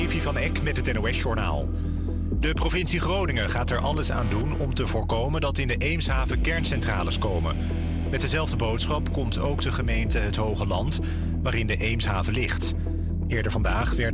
Levi van Eck met het NOS-journaal. De provincie Groningen gaat er alles aan doen om te voorkomen dat in de Eemshaven kerncentrales komen. Met dezelfde boodschap komt ook de gemeente Het Hoge Land, waarin de Eemshaven ligt. Eerder vandaag werd